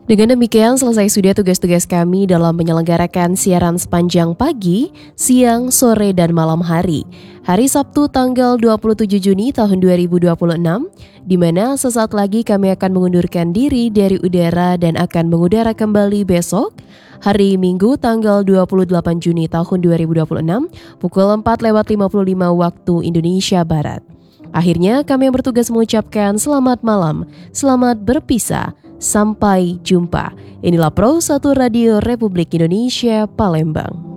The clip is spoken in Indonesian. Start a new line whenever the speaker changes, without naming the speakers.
Dengan demikian selesai sudah tugas-tugas kami dalam menyelenggarakan siaran sepanjang pagi, siang, sore, dan malam hari. Hari Sabtu tanggal 27 Juni tahun 2026, di mana sesaat lagi kami akan mengundurkan diri dari udara dan akan mengudara kembali besok, hari Minggu tanggal 28 Juni tahun 2026, pukul 4:55 waktu Indonesia Barat. Akhirnya kami yang bertugas mengucapkan selamat malam, selamat berpisah. Sampai jumpa. Inilah Pro 1 Radio Republik Indonesia Palembang.